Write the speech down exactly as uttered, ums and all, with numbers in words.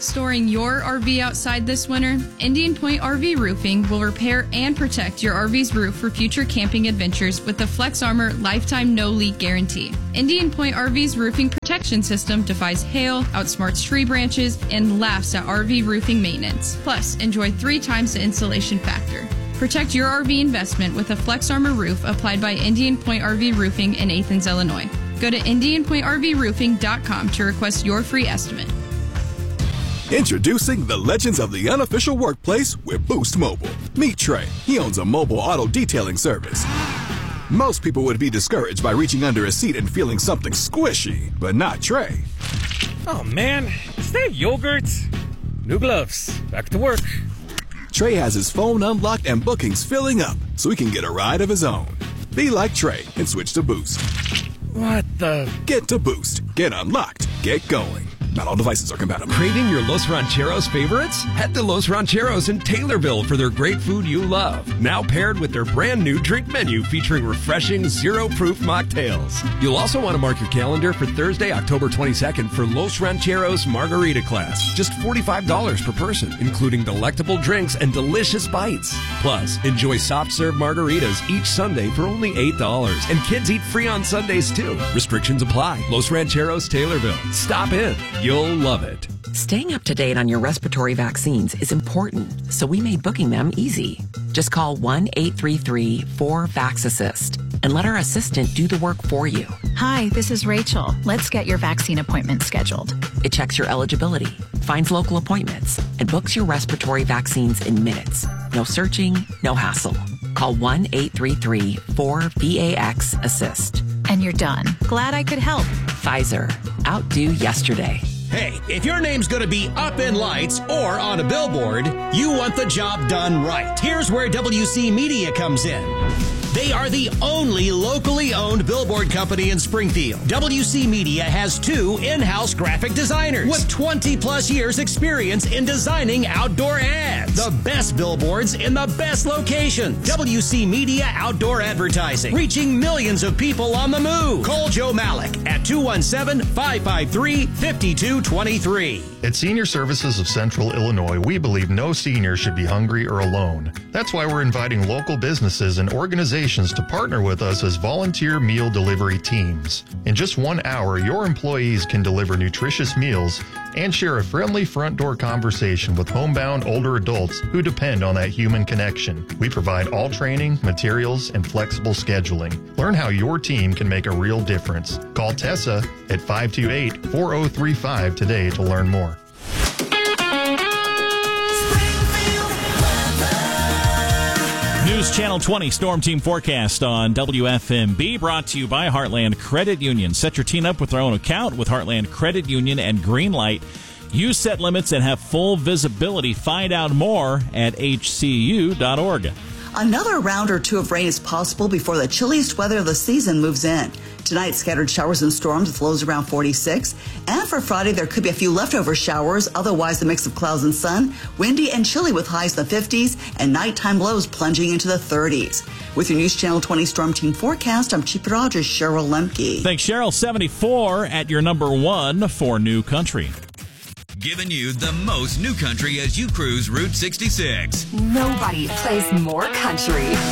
Storing your R V outside this winter? Indian Point R V Roofing will repair and protect your R V's roof for future camping adventures with the Flex Armor Lifetime No Leak Guarantee. Indian Point R V's roofing protection system defies hail, outsmarts tree branches, and laughs at R V roofing maintenance. Plus, enjoy three times the insulation factor. Protect your R V investment with a Flex Armor roof applied by Indian Point R V Roofing in Athens, Illinois. Go to indian point r v roofing dot com to request your free estimate. Introducing the legends of the unofficial workplace with Boost Mobile. Meet Trey. He owns a mobile auto detailing service. Most people would be discouraged by reaching under a seat and feeling something squishy, but not Trey. Oh man, is that yogurt? New gloves. Back to work. Trey has his phone unlocked and bookings filling up so he can get a ride of his own. Be like Trey and switch to Boost. What the? Get to Boost. Get unlocked. Get going. Not all devices are compatible. Craving your Los Rancheros favorites? Head to Los Rancheros in Taylorville for their great food you love. Now paired with their brand new drink menu featuring refreshing zero-proof mocktails. You'll also want to mark your calendar for Thursday, October twenty-second for Los Rancheros Margarita Class. Just forty-five dollars per person, including delectable drinks and delicious bites. Plus, enjoy soft-serve margaritas each Sunday for only eight dollars. And kids eat free on Sundays, too. Restrictions apply. Los Rancheros, Taylorville. Stop in. You'll love it. Staying up to date on your respiratory vaccines is important, so we made booking them easy. Just call one eight three three four VAX-ASSIST and let our assistant do the work for you. Hi, this is Rachel. Let's get your vaccine appointment scheduled. It checks your eligibility, finds local appointments, and books your respiratory vaccines in minutes. No searching, no hassle. Call one eight three three four VAX-ASSIST. And you're done. Glad I could help. Pfizer. Outdo yesterday. Hey, if your name's going to be up in lights or on a billboard, you want the job done right. Here's where W C Media comes in. They are the only locally owned billboard company in Springfield. W C Media has two in-house graphic designers with twenty plus years experience in designing outdoor ads. The best billboards in the best locations. W C Media Outdoor Advertising, reaching millions of people on the move. Call Joe Malik at two one seven, five five three, five two two three. At Senior Services of Central Illinois, we believe no senior should be hungry or alone. That's why we're inviting local businesses and organizations to partner with us as volunteer meal delivery teams. In just one hour, your employees can deliver nutritious meals and share a friendly front door conversation with homebound older adults who depend on that human connection. We provide all training, materials, and flexible scheduling. Learn how your team can make a real difference. Call Tessa at five two eight, four zero three five today to learn more. News Channel twenty Storm Team Forecast on W F M B, brought to you by Heartland Credit Union. Set your team up with their own account with Heartland Credit Union and Greenlight. Use set limits and have full visibility. Find out more at h c u dot org. Another round or two of rain is possible before the chilliest weather of the season moves in. Tonight, scattered showers and storms with lows around forty-six. And for Friday, there could be a few leftover showers. Otherwise, a mix of clouds and sun. Windy and chilly with highs in the fifties and nighttime lows plunging into the thirties. With your News Channel twenty Storm Team Forecast, I'm Chief Meteorologist Cheryl Lemke. Thanks, Cheryl. seventy-four at your number one for New Country. Giving you the most new country as you cruise Route sixty-six. Nobody plays more country.